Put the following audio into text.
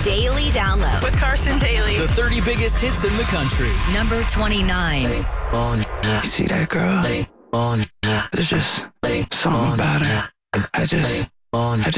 Daily Download with Carson Daly. The 30 biggest hits in the country. Number 29. You see that girl? There's just something about her. I just